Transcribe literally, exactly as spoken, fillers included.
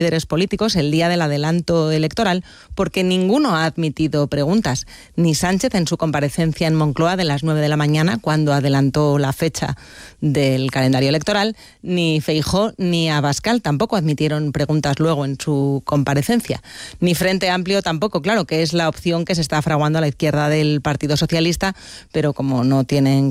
líderes políticos el día del adelanto electoral porque ninguno ha admitido preguntas. Ni Sánchez en su comparecencia en Moncloa de las nueve de la mañana, cuando adelantó la fecha del calendario electoral, ni Feijóo ni Abascal tampoco admitieron preguntas luego en su comparecencia. Ni Frente Amplio tampoco, claro, que es la opción que se está fraguando a la izquierda del Partido Socialista, pero como no tienen